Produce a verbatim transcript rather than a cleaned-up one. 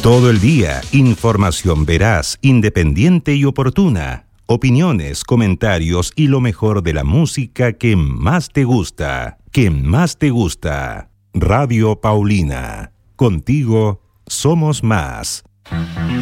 Todo el día, información veraz, independiente y oportuna. Opiniones, comentarios y lo mejor de la música que más te gusta. Que más te gusta. Radio Paulina. Contigo somos más.